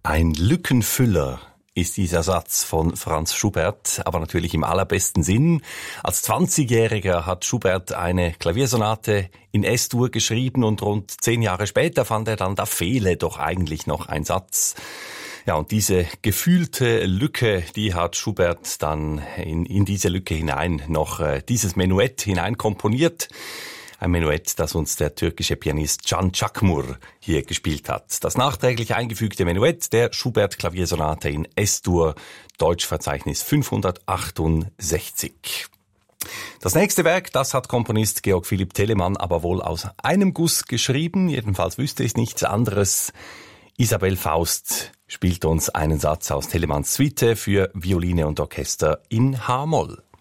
Ein Lückenfüller ist dieser Satz von Franz Schubert, aber natürlich im allerbesten Sinn. Als 20-Jähriger hat Schubert eine Klaviersonate in S-Dur geschrieben und rund 10 Jahre später fand er dann, da fehle doch eigentlich noch ein Satz. Ja, und diese gefühlte Lücke, die hat Schubert dann in diese Lücke hinein noch dieses Menuett hinein komponiert. Ein Menuett, das uns der türkische Pianist Can Çakmur hier gespielt hat. Das nachträglich eingefügte Menuett der Schubert-Klaviersonate in S-Dur, Deutschverzeichnis 568. Das nächste Werk, das hat Komponist Georg Philipp Telemann aber wohl aus einem Guss geschrieben. Jedenfalls wüsste ich nichts anderes. Isabel Faust spielt uns einen Satz aus Telemanns Suite für Violine und Orchester in H-Moll.